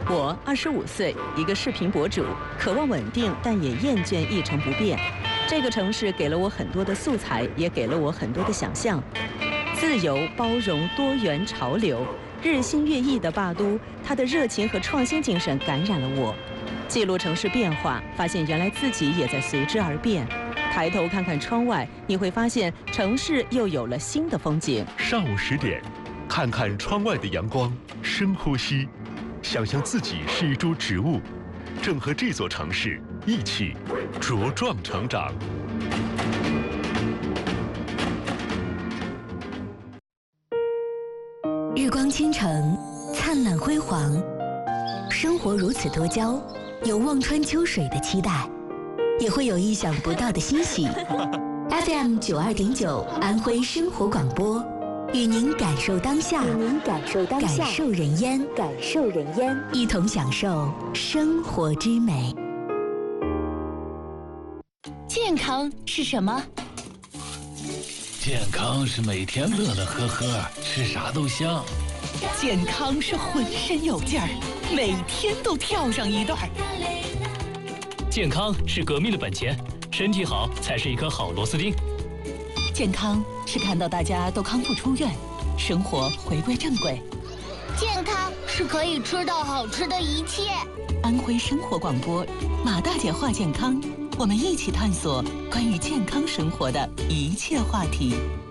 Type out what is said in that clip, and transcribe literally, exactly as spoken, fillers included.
我二十五岁，一个视频博主，渴望稳定，但也厌倦一成不变。这个城市给了我很多的素材，也给了我很多的想象。自由、包容、多元、潮流，日新月异的霸都，它的热情和创新精神感染了我。记录城市变化，发现原来自己也在随之而变。抬头看看窗外，你会发现城市又有了新的风景。 上午十点，看看窗外的阳光，深呼吸。想象自己是一株植物，正和这座城市一起茁壮成长。 日光倾城，灿烂辉煌，生活如此多娇，有望穿秋水的期待，也会有意想不到的欣喜。F M 九二点九，安徽生活广播。与您感受当下，与您感受当下，感受人烟，感受人烟，一同享受生活之美。 健康是什么？ 健康是每天乐乐呵呵，吃啥都香。 健康是浑身有劲儿，每天都跳上一段。 健康是革命的本钱，身体好才是一颗好螺丝钉。 健康是看到大家都康复出院，生活回归正轨。 健康是可以吃到好吃的一切。 安徽生活广播，马大姐话健康，我们一起探索关于健康生活的一切话题。